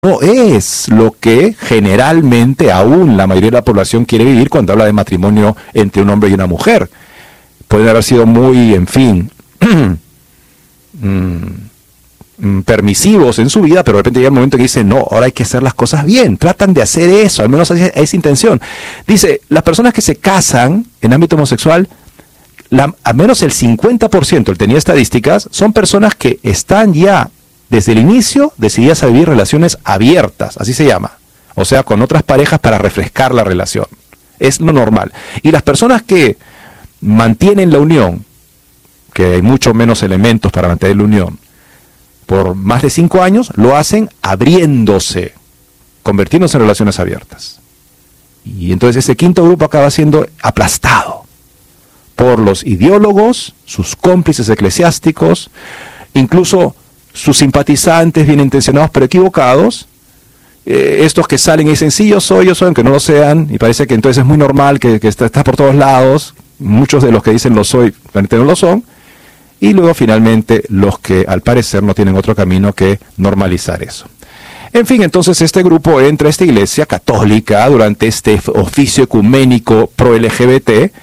no es lo que generalmente aún la mayoría de la población quiere vivir cuando habla de matrimonio entre un hombre y una mujer. Pueden haber sido muy, en fin, permisivos en su vida, pero de repente llega el momento que dicen, no, ahora hay que hacer las cosas bien. Tratan de hacer eso, al menos esa intención. Dice, las personas que se casan en ámbito homosexual, al menos el 50%, él tenía estadísticas, son personas que están ya desde el inicio decididas a vivir relaciones abiertas, así se llama. O sea, con otras parejas para refrescar la relación. Es lo normal. Y las personas que mantienen la unión, que hay mucho menos elementos para mantener la unión, por más de 5 años, lo hacen abriéndose, convirtiéndose en relaciones abiertas. Y entonces ese quinto grupo acaba siendo aplastado por los ideólogos, sus cómplices eclesiásticos, incluso sus simpatizantes bien intencionados pero equivocados, estos que salen y dicen, sí, yo soy, aunque no lo sean, y parece que entonces es muy normal que está por todos lados. Muchos de los que dicen lo soy, realmente no lo son, y luego finalmente los que al parecer no tienen otro camino que normalizar eso. En fin, entonces este grupo entra a esta iglesia católica durante este oficio ecuménico pro-LGBT,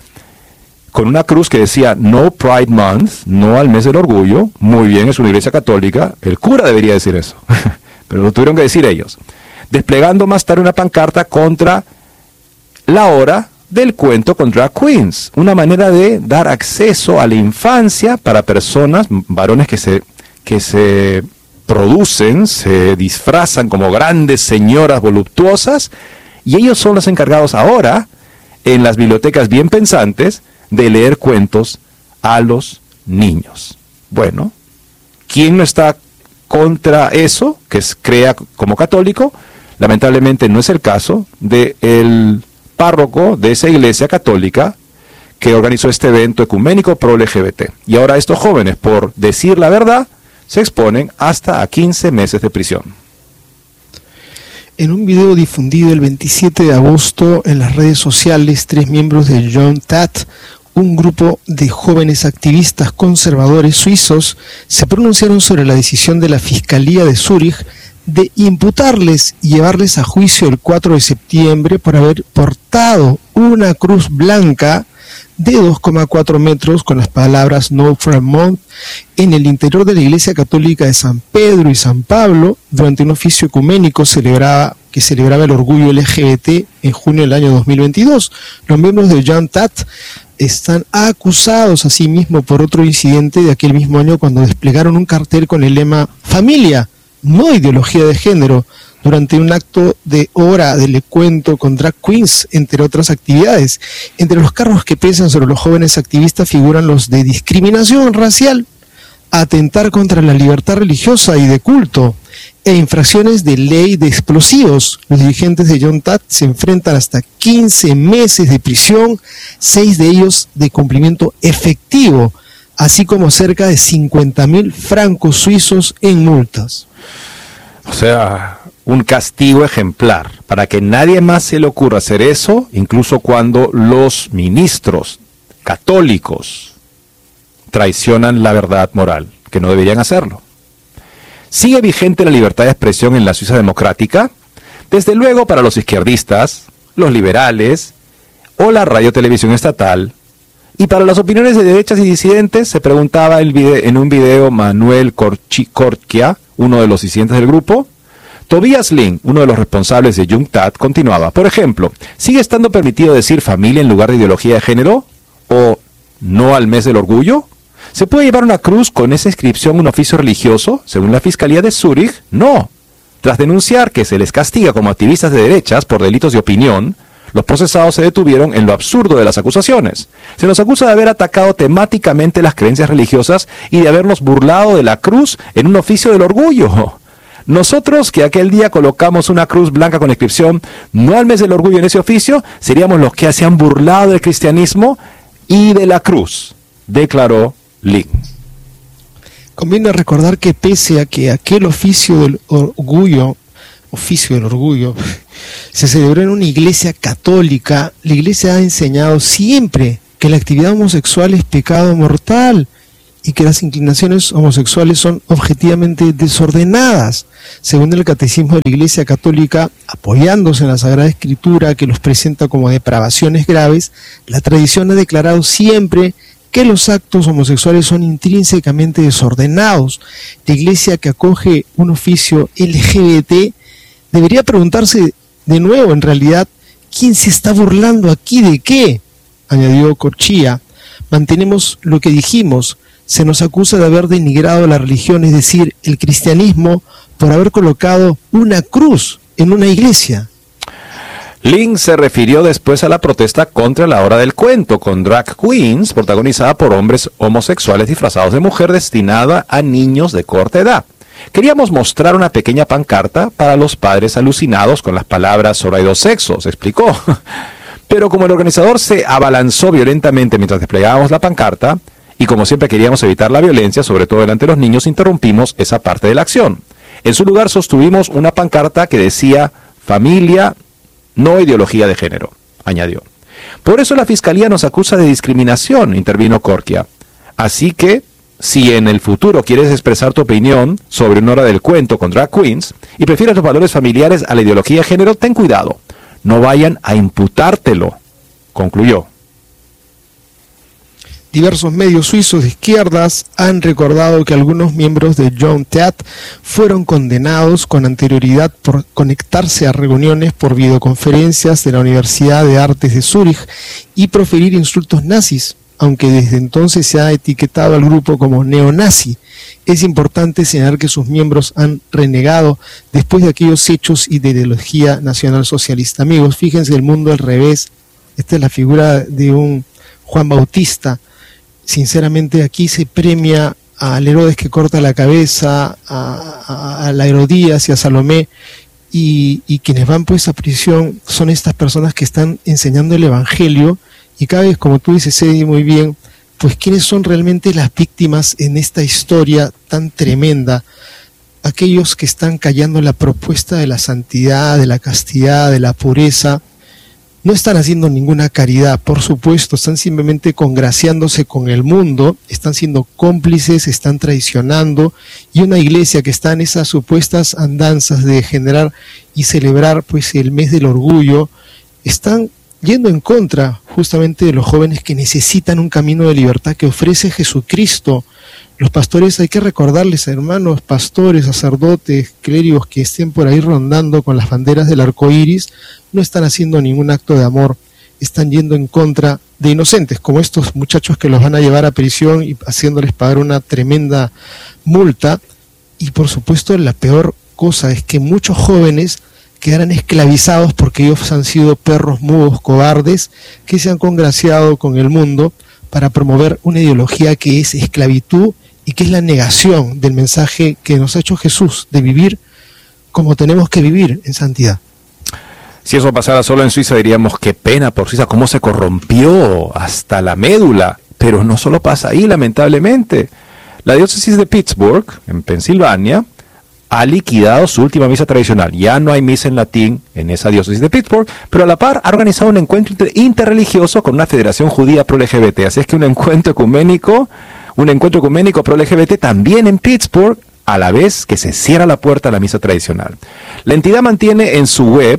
con una cruz que decía No Pride Month, no al mes del orgullo. Muy bien, es una iglesia católica, el cura debería decir eso, pero lo tuvieron que decir ellos. Desplegando más tarde una pancarta contra la hora del cuento con drag queens, una manera de dar acceso a la infancia para personas, varones que se producen, se disfrazan como grandes señoras voluptuosas, y ellos son los encargados ahora, en las bibliotecas bien pensantes, de leer cuentos a los niños. Bueno, ¿quién no está contra eso, que crea como católico? Lamentablemente no es el caso del párroco de esa iglesia católica que organizó este evento ecuménico pro-LGBT. Y ahora estos jóvenes, por decir la verdad, se exponen hasta a 15 meses de prisión. En un video difundido el 27 de agosto en las redes sociales, 3 miembros de John Tat, un grupo de jóvenes activistas conservadores suizos, se pronunciaron sobre la decisión de la Fiscalía de Zúrich de imputarles y llevarles a juicio el 4 de septiembre por haber portado una cruz blanca de 2,4 metros con las palabras No Pride Month en el interior de la Iglesia Católica de San Pedro y San Pablo durante un oficio ecuménico que celebraba el orgullo LGBT en junio del año 2022. Los miembros de John Tat están acusados asimismo por otro incidente de aquel mismo año cuando desplegaron un cartel con el lema Familia, no ideología de género, durante un acto de hora del cuento con drag queens, entre otras actividades. Entre los cargos que pesan sobre los jóvenes activistas figuran los de discriminación racial, atentar contra la libertad religiosa y de culto, e infracciones de ley de explosivos. Los dirigentes de John Tat se enfrentan hasta 15 meses de prisión, 6 de ellos de cumplimiento efectivo, así como cerca de 50.000 francos suizos en multas. O sea, un castigo ejemplar, para que nadie más se le ocurra hacer eso, incluso cuando los ministros católicos traicionan la verdad moral, que no deberían hacerlo. ¿Sigue vigente la libertad de expresión en la Suiza democrática? Desde luego para los izquierdistas, los liberales o la radio-televisión estatal. Y para las opiniones de derechas y disidentes, se preguntaba en un video Manuel Corchia, uno de los disidentes del grupo. Tobias Lin, uno de los responsables de Jung Tat, continuaba. Por ejemplo, ¿sigue estando permitido decir familia en lugar de ideología de género? ¿O no al mes del orgullo? ¿Se puede llevar una cruz con esa inscripción un oficio religioso? Según la Fiscalía de Zúrich, no. Tras denunciar que se les castiga como activistas de derechas por delitos de opinión, los procesados se detuvieron en lo absurdo de las acusaciones. Se nos acusa de haber atacado temáticamente las creencias religiosas y de habernos burlado de la cruz en un oficio del orgullo. Nosotros, que aquel día colocamos una cruz blanca con inscripción no al mes del orgullo en ese oficio, seríamos los que se han burlado del cristianismo y de la cruz, declaró Lin. Conviene recordar que pese a que aquel oficio del orgullo, se celebró en una iglesia católica, la iglesia ha enseñado siempre que la actividad homosexual es pecado mortal y que las inclinaciones homosexuales son objetivamente desordenadas. Según el Catecismo de la Iglesia Católica, apoyándose en la Sagrada Escritura que los presenta como depravaciones graves, la tradición ha declarado siempre que los actos homosexuales son intrínsecamente desordenados. La Iglesia, que acoge un oficio LGBT, debería preguntarse de nuevo, en realidad, ¿quién se está burlando aquí de qué? Añadió Corchia. Mantenemos lo que dijimos. Se nos acusa de haber denigrado la religión, es decir, el cristianismo, por haber colocado una cruz en una iglesia. Lin se refirió después a la protesta contra la hora del cuento, con drag queens protagonizada por hombres homosexuales disfrazados de mujer, destinada a niños de corta edad. Queríamos mostrar una pequeña pancarta para los padres alucinados con las palabras "solo hay dos sexos", explicó. Pero como el organizador se abalanzó violentamente mientras desplegábamos la pancarta, y como siempre queríamos evitar la violencia, sobre todo delante de los niños, interrumpimos esa parte de la acción. En su lugar sostuvimos una pancarta que decía "familia, no ideología de género", añadió. Por eso la fiscalía nos acusa de discriminación, intervino Corchia. Así que, si en el futuro quieres expresar tu opinión sobre una hora del cuento con drag queens y prefieres los valores familiares a la ideología de género, ten cuidado. No vayan a imputártelo, concluyó. Diversos medios suizos de izquierdas han recordado que algunos miembros de John Tat fueron condenados con anterioridad por conectarse a reuniones por videoconferencias de la Universidad de Artes de Zúrich y proferir insultos nazis, aunque desde entonces se ha etiquetado al grupo como neonazi. Es importante señalar que sus miembros han renegado después de aquellos hechos y de ideología nacionalsocialista. Amigos, fíjense el mundo al revés. Esta es la figura de un Juan Bautista. Sinceramente, aquí se premia al Herodes que corta la cabeza, a la Herodías y a Salomé, y quienes van pues a prisión son estas personas que están enseñando el Evangelio, y cada vez, como tú dices, Eddie, muy bien, pues quiénes son realmente las víctimas en esta historia tan tremenda, aquellos que están callando la propuesta de la santidad, de la castidad, de la pureza. No están haciendo ninguna caridad, por supuesto, están simplemente congraciándose con el mundo, están siendo cómplices, están traicionando, y una iglesia que está en esas supuestas andanzas de generar y celebrar pues el mes del orgullo, están yendo en contra justamente de los jóvenes que necesitan un camino de libertad que ofrece Jesucristo. Los pastores, hay que recordarles, hermanos pastores, sacerdotes, clérigos que estén por ahí rondando con las banderas del arco iris, no están haciendo ningún acto de amor, están yendo en contra de inocentes, como estos muchachos que los van a llevar a prisión y haciéndoles pagar una tremenda multa. Y por supuesto, la peor cosa es que muchos jóvenes quedarán esclavizados porque ellos han sido perros mudos, cobardes, que se han congraciado con el mundo para promover una ideología que es esclavitud y que es la negación del mensaje que nos ha hecho Jesús de vivir como tenemos que vivir en santidad. Si eso pasara solo en Suiza diríamos qué pena por Suiza, cómo se corrompió hasta la médula, pero no solo pasa ahí, lamentablemente. La diócesis de Pittsburgh, en Pensilvania, ha liquidado su última misa tradicional. Ya no hay misa en latín en esa diócesis de Pittsburgh, pero a la par ha organizado un encuentro interreligioso con una federación judía pro-LGBT. Así es que un encuentro ecuménico pro-LGBT también en Pittsburgh, a la vez que se cierra la puerta a la misa tradicional. La entidad mantiene en su web,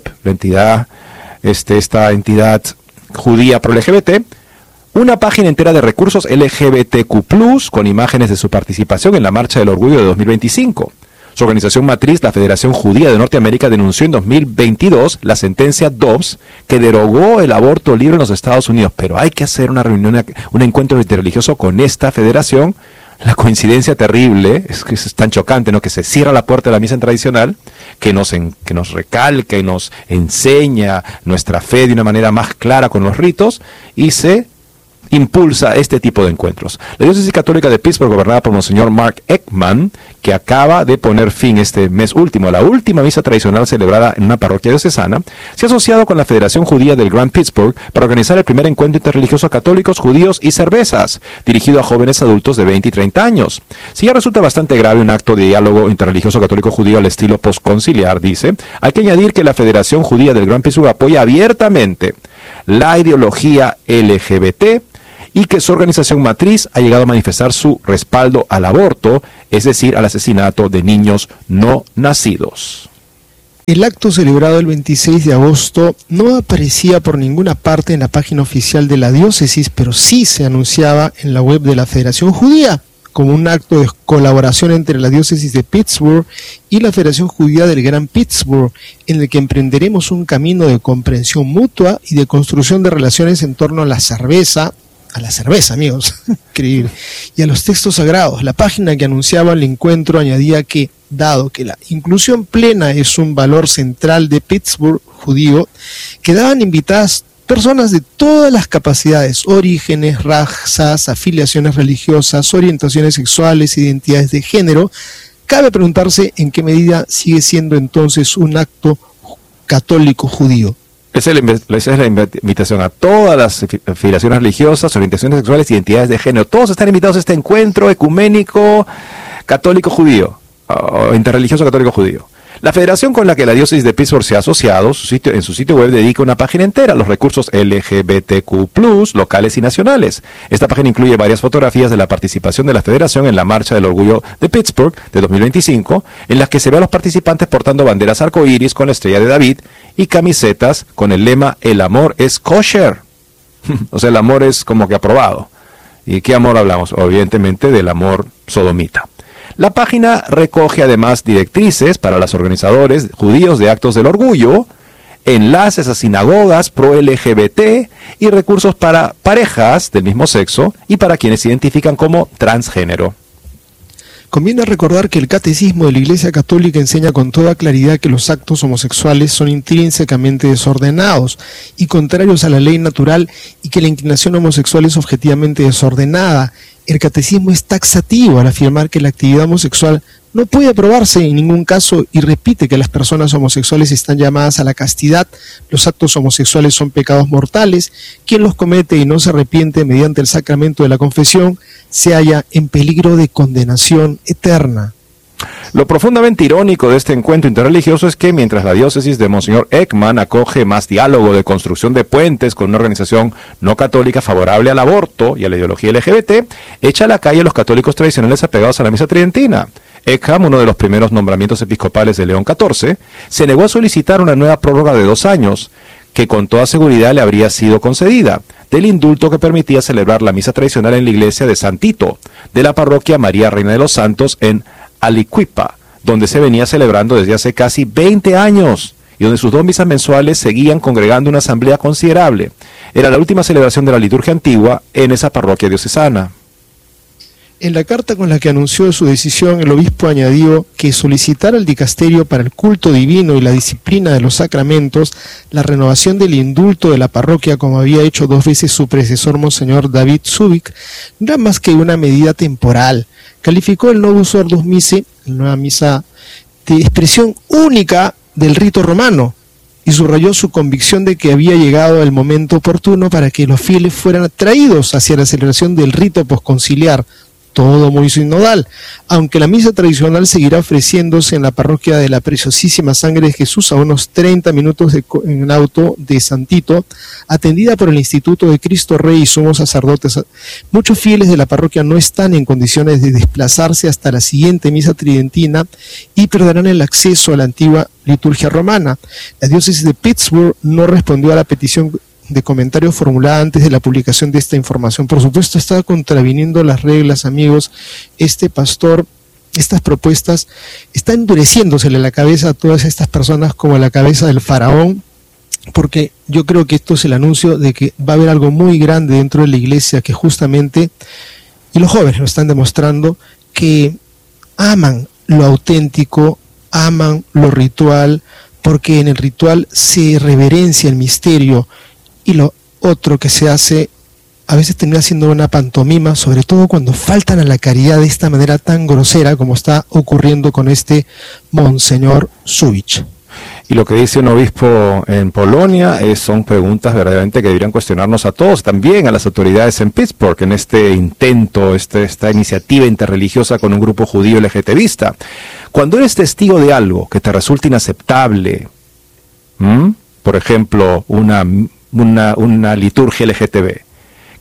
esta entidad judía pro-LGBT, una página entera de recursos LGBTQ+, con imágenes de su participación en la Marcha del Orgullo de 2025. Su organización matriz, la Federación Judía de Norteamérica, denunció en 2022 la sentencia Dobbs que derogó el aborto libre en los Estados Unidos. Pero hay que hacer una reunión, un encuentro interreligioso con esta federación. La coincidencia terrible, es que es tan chocante, ¿no? Que se cierra la puerta de la misa tradicional, que nos recalca y nos enseña nuestra fe de una manera más clara con los ritos, y se impulsa este tipo de encuentros. La diócesis católica de Pittsburgh, gobernada por Monseñor Mark Ekman, que acaba de poner fin este mes último a la última misa tradicional celebrada en una parroquia diocesana, se ha asociado con la Federación Judía del Gran Pittsburgh para organizar el primer encuentro interreligioso a católicos, judíos y cervezas, dirigido a jóvenes adultos de 20 y 30 años. Si ya resulta bastante grave un acto de diálogo interreligioso católico-judío al estilo postconciliar, dice, hay que añadir que la Federación Judía del Gran Pittsburgh apoya abiertamente la ideología LGBT y que su organización matriz ha llegado a manifestar su respaldo al aborto, es decir, al asesinato de niños no nacidos. El acto celebrado el 26 de agosto no aparecía por ninguna parte en la página oficial de la diócesis, pero sí se anunciaba en la web de la Federación Judía, como un acto de colaboración entre la diócesis de Pittsburgh y la Federación Judía del Gran Pittsburgh, en el que emprenderemos un camino de comprensión mutua y de construcción de relaciones en torno a la cerveza, amigos, increíble, y a los textos sagrados. La página que anunciaba el encuentro añadía que, dado que la inclusión plena es un valor central de Pittsburgh judío, quedaban invitadas personas de todas las capacidades, orígenes, razas, afiliaciones religiosas, orientaciones sexuales, identidades de género. Cabe preguntarse en qué medida sigue siendo entonces un acto católico judío. Esa es la invitación a todas las afiliaciones religiosas, orientaciones sexuales, identidades de género. Todos están invitados a este encuentro ecuménico católico judío, o interreligioso católico judío. La federación con la que la diócesis de Pittsburgh se ha asociado, en su sitio web dedica una página entera a los recursos LGBTQ+, locales y nacionales. Esta página incluye varias fotografías de la participación de la federación en la Marcha del Orgullo de Pittsburgh de 2025, en las que se ve a los participantes portando banderas arcoíris con la estrella de David y camisetas con el lema "El amor es kosher". O sea, el amor es como que aprobado. ¿Y qué amor hablamos? Evidentemente del amor sodomita. La página recoge además directrices para los organizadores judíos de actos del orgullo, enlaces a sinagogas pro-LGBT y recursos para parejas del mismo sexo y para quienes se identifican como transgénero. Conviene recordar que el Catecismo de la Iglesia Católica enseña con toda claridad que los actos homosexuales son intrínsecamente desordenados y contrarios a la ley natural, y que la inclinación homosexual es objetivamente desordenada. El Catecismo es taxativo al afirmar que la actividad homosexual no puede aprobarse en ningún caso, y repite que las personas homosexuales están llamadas a la castidad. Los actos homosexuales son pecados mortales. Quien los comete y no se arrepiente mediante el sacramento de la confesión se halla en peligro de condenación eterna. Lo profundamente irónico de este encuentro interreligioso es que mientras la diócesis de Monseñor Ekman acoge más diálogo de construcción de puentes con una organización no católica favorable al aborto y a la ideología LGBT, echa a la calle a los católicos tradicionales apegados a la misa tridentina. Ekman, uno de los primeros nombramientos episcopales de León XIV, se negó a solicitar una nueva prórroga de 2 años, que con toda seguridad le habría sido concedida, del indulto que permitía celebrar la misa tradicional en la iglesia de San Tito, de la parroquia María Reina de los Santos en Aliquippa, donde se venía celebrando desde hace casi 20 años y donde sus 2 misas mensuales seguían congregando una asamblea considerable. Era la última celebración de la liturgia antigua en esa parroquia diocesana. En la carta con la que anunció su decisión, el obispo añadió que solicitar al dicasterio para el culto divino y la disciplina de los sacramentos la renovación del indulto de la parroquia, como había hecho 2 veces su predecesor Monseñor David Zubik, no era más que una medida temporal. Calificó el Novus Ordo Missae, la nueva misa, de expresión única del rito romano, y subrayó su convicción de que había llegado el momento oportuno para que los fieles fueran atraídos hacia la celebración del rito posconciliar, todo muy sinodal, aunque la misa tradicional seguirá ofreciéndose en la parroquia de la Preciosísima Sangre de Jesús a unos 30 minutos en auto de San Tito, atendida por el Instituto de Cristo Rey y Sumo Sacerdotes. Muchos fieles de la parroquia no están en condiciones de desplazarse hasta la siguiente misa tridentina y perderán el acceso a la antigua liturgia romana. La diócesis de Pittsburgh no respondió a la petición de comentario formulada antes de la publicación de esta información. Por supuesto, está contraviniendo las reglas, amigos. Este pastor, estas propuestas, está endureciéndosele la cabeza a todas estas personas como la cabeza del faraón, porque yo creo que esto es el anuncio de que va a haber algo muy grande dentro de la iglesia, que justamente, y los jóvenes lo están demostrando, que aman lo auténtico, aman lo ritual, porque en el ritual se reverencia el misterio, y lo otro que se hace a veces termina siendo una pantomima, sobre todo cuando faltan a la caridad de esta manera tan grosera como está ocurriendo con este Monseñor Zubik. Y lo que dice un obispo en Polonia son preguntas verdaderamente que deberían cuestionarnos a todos, también a las autoridades en Pittsburgh, en este intento, esta iniciativa interreligiosa con un grupo judío LGTBista. Cuando eres testigo de algo que te resulta inaceptable, por ejemplo, una liturgia LGTB,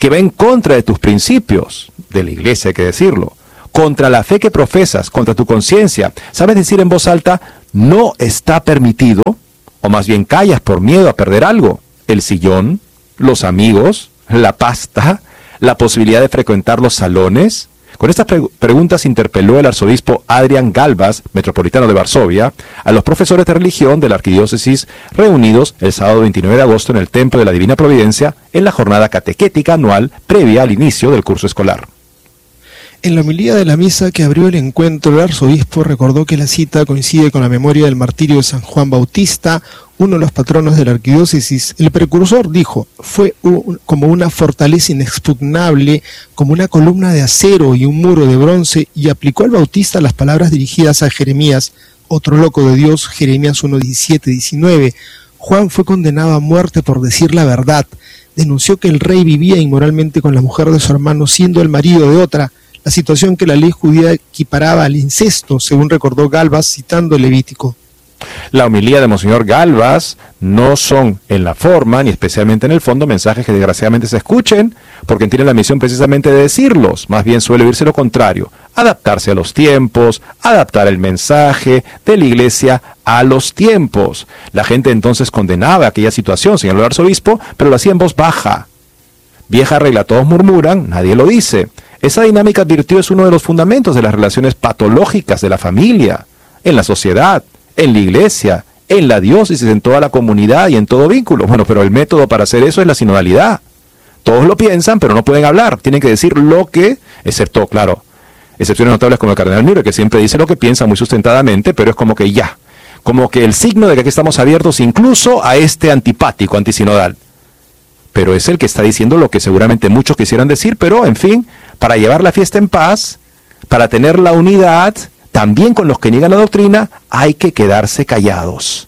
que va en contra de tus principios, de la iglesia hay que decirlo, contra la fe que profesas, contra tu conciencia, sabes decir en voz alta, no está permitido, o más bien callas por miedo a perder algo, el sillón, los amigos, la pasta, la posibilidad de frecuentar los salones. Con estas preguntas interpeló el arzobispo Adrian Galvas, metropolitano de Varsovia, a los profesores de religión de la arquidiócesis reunidos el sábado 29 de agosto en el Templo de la Divina Providencia en la jornada catequética anual previa al inicio del curso escolar. En la homilía de la misa que abrió el encuentro, el arzobispo recordó que la cita coincide con la memoria del martirio de San Juan Bautista, uno de los patronos de la arquidiócesis. El precursor, dijo, fue como una fortaleza inexpugnable, como una columna de acero y un muro de bronce, y aplicó al Bautista las palabras dirigidas a Jeremías, otro loco de Dios, Jeremías 1:17-19. Juan fue condenado a muerte por decir la verdad. Denunció que el rey vivía inmoralmente con la mujer de su hermano, siendo el marido de otra, la situación que la ley judía equiparaba al incesto, según recordó Galvas citando el Levítico. La homilía de Monseñor Galvas no son en la forma, ni especialmente en el fondo, mensajes que desgraciadamente se escuchen, porque tienen la misión precisamente de decirlos. Más bien suele oírse lo contrario, adaptarse a los tiempos, adaptar el mensaje de la iglesia a los tiempos. La gente entonces condenaba aquella situación, señaló el arzobispo, pero lo hacía en voz baja. Vieja regla, todos murmuran, nadie lo dice. Esa dinámica, advirtió, es uno de los fundamentos de las relaciones patológicas de la familia, en la sociedad, en la iglesia, en la diócesis, en toda la comunidad y en todo vínculo. Bueno, pero el método para hacer eso es la sinodalidad. Todos lo piensan, pero no pueden hablar. Tienen que decir lo que, excepto, claro, excepciones notables como el cardenal Müller, que siempre dice lo que piensa muy sustentadamente, pero es como que ya, como que el signo de que aquí estamos abiertos incluso a este antipático, antisinodal. Pero es el que está diciendo lo que seguramente muchos quisieran decir, pero en fin, para llevar la fiesta en paz, para tener la unidad, también con los que niegan la doctrina, hay que quedarse callados.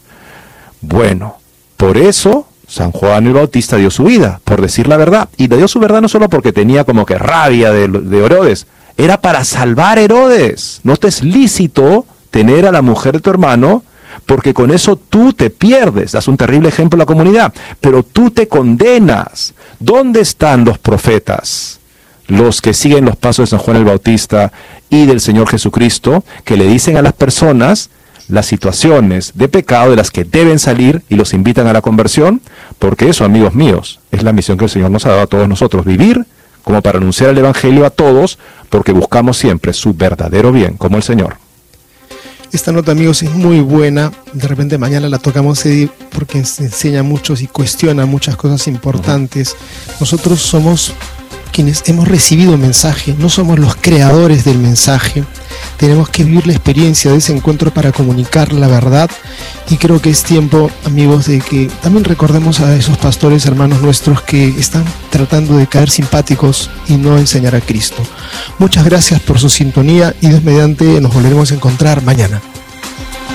Bueno, por eso San Juan el Bautista dio su vida, por decir la verdad. Y dio su verdad no solo porque tenía como que rabia de Herodes, era para salvar a Herodes. No te es lícito tener a la mujer de tu hermano, porque con eso tú te pierdes. Das un terrible ejemplo a la comunidad, pero tú te condenas. ¿Dónde están los profetas? Los que siguen los pasos de San Juan el Bautista y del Señor Jesucristo, que le dicen a las personas las situaciones de pecado de las que deben salir y los invitan a la conversión, porque eso, amigos míos, es la misión que el Señor nos ha dado a todos nosotros, vivir como para anunciar el Evangelio a todos, porque buscamos siempre su verdadero bien, como el Señor. Esta nota, amigos, es muy buena. De repente mañana la tocamos porque enseña muchos y cuestiona muchas cosas importantes. Nosotros somos quienes hemos recibido el mensaje, no somos los creadores del mensaje. Tenemos que vivir la experiencia de ese encuentro para comunicar la verdad, y creo que es tiempo, amigos, de que también recordemos a esos pastores hermanos nuestros que están tratando de caer simpáticos y no enseñar a Cristo. Muchas gracias por su sintonía y Dios mediante nos volveremos a encontrar mañana.